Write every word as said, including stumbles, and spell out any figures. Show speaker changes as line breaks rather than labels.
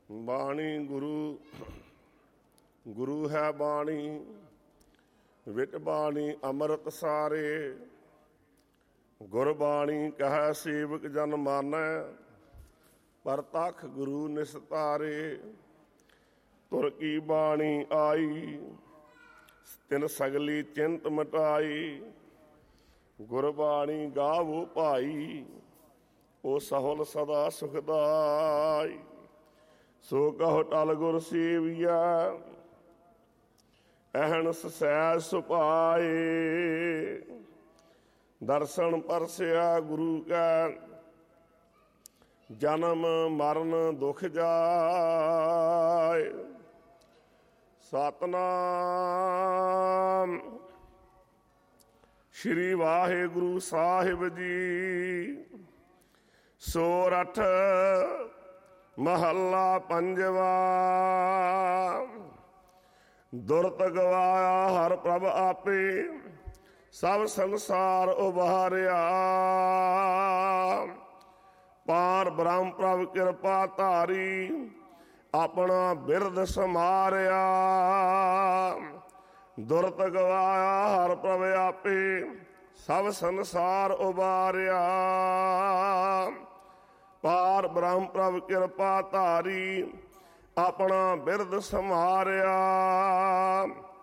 ਬਾਣੀ ਗੁਰੂ ਗੁਰੂ ਹੈ ਬਾਣੀ, ਵਿਟ ਬਾਣੀ ਅੰਮ੍ਰਿਤ ਸਾਰੇ। ਗੁਰਬਾਣੀ ਕਹੈ ਸੇਵਕ ਜਨ ਮਾਨੈ, ਪਰਤਖ ਗੁਰੂ ਨਿਸਤਾਰੇ। ਤੁਰ ਕੀ ਬਾਣੀ ਆਈ, ਤਿਨ ਸਗਲੀ ਚਿੰਤ ਮਿਟਾਈ। ਗੁਰਬਾਣੀ ਗਾਵੋ ਭਾਈ, ਉਹ ਸਹੁਲ ਸਦਾ ਸੁਖਦਾਈ। ਸੋ ਕਹੋ ਟਲ ਗੁਰ ਸੇਵੀਆ, ਅਹਨਸ ਸਹਿ ਸੁਭਾਏ। ਦਰਸ਼ਨ ਪਰਸਿਆ ਗੁਰੂ ਕੈ, ਜਨਮ ਮਰਨ ਦੁਖ ਜਾਏ। ਸਤਿਨਾਮ ਸ਼੍ਰੀ ਵਾਹਿਗੁਰੂ ਸਾਹਿਬ ਜੀ। ਸੋਰਠ ਮਹੱਲਾ ਪੰਜਵਾ। ਦੁਰਤ ਗਵਾਇਆ ਹਰ ਪ੍ਰਭ ਆਪੇ, ਸਭ ਸੰਸਾਰ ਉਬਾਰਿਆ। ਪਾਰ ਬ੍ਰਹਮ ਪ੍ਰਭ ਕਿਰਪਾ ਧਾਰੀ, ਆਪਣਾ ਬਿਰਦ ਸਮਾਰਿਆ। ਦੁਰਤ ਗਵਾਇਆ ਹਰ ਪ੍ਰਭ ਆਪੇ, ਸਭ ਸੰਸਾਰ ਉਬਾਰਿਆ। ਪਾਰ ਬ੍ਰਹਮ ਪ੍ਰਭ ਕਿਰਪਾ ਧਾਰੀ, ਆਪਣਾ ਬਿਰਦ ਸਮਾਰਿਆ।